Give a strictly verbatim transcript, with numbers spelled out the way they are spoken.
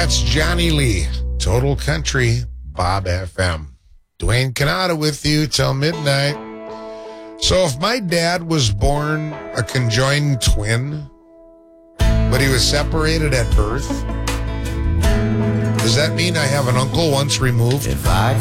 That's Johnny Lee, Total Country, Bob F M. Dwayne Canada with you till midnight. So if my dad was born a conjoined twin, but he was separated at birth, does that mean I have an uncle once removed? If I